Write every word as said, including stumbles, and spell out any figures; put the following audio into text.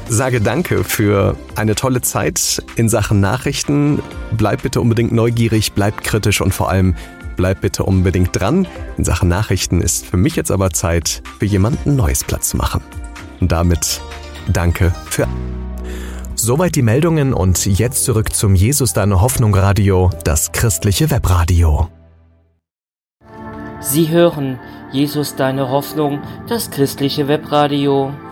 sage danke für eine tolle Zeit in Sachen Nachrichten. Bleib bitte unbedingt neugierig, bleib kritisch und vor allem bleib bitte unbedingt dran. In Sachen Nachrichten ist für mich jetzt aber Zeit, für jemanden Neues Platz zu machen. Und damit danke für... Soweit die Meldungen und jetzt zurück zum Jesus Deine Hoffnung Radio, das christliche Webradio. Sie hören Jesus Deine Hoffnung, das christliche Webradio.